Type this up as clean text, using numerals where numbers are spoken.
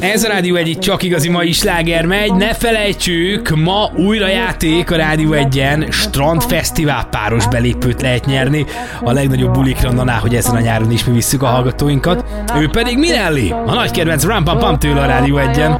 Ez a Rádió 1 csak igazi mai sláger megy, ne felejtsük, ma újra játék a Rádió 1-en, Strandfesztivál páros belépőt lehet nyerni a legnagyobb bulikra, na hogy ezen a nyáron is mi visszük a hallgatóinkat. Ő pedig Minelli, a nagy kedvenc Ram Pam Pam tőle a Rádió 1-en.